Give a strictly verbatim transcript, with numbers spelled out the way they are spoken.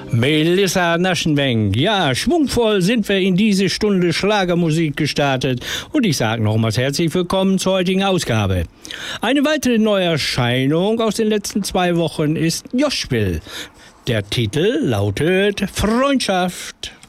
Melissa Naschenwenk. Ja, schwungvoll sind wir in diese Stunde Schlagermusik gestartet und ich sage nochmals herzlich willkommen zur heutigen Ausgabe. Eine weitere Neuerscheinung aus den letzten zwei Wochen ist Joschwill. Der Titel lautet Freundschaft.